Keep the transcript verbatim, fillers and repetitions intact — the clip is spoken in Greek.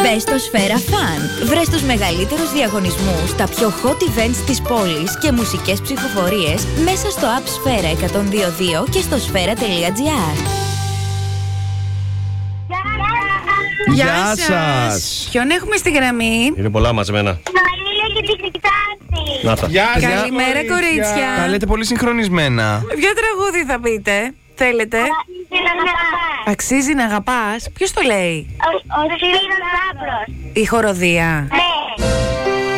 Μπες στο Σφαίρα Fun. Βρες τους μεγαλύτερους διαγωνισμούς, τα πιο hot events της πόλης και μουσικές ψηφοφορίες μέσα στο app Σφαίρα εκατόν δύο δύο και στο σφαίρα τελεία τζι άρ. Γεια, Γεια σας. σας! Ποιον έχουμε στη γραμμή? Είναι πολλά μαζεμένα. Μαρίλια και την Κρυκτάση. Να τα. Γεια σας. Καλημέρα, κορίτσια. Τα λέτε πολύ συγχρονισμένα. Ποιο τραγούδι θα πείτε, θέλετε? Αξίζει να αγαπάς. Αξίζει να αγαπάς. Ποιος το λέει? Ο, ο Σπύρος Λάμπρος. Η χοροδία. Ναι.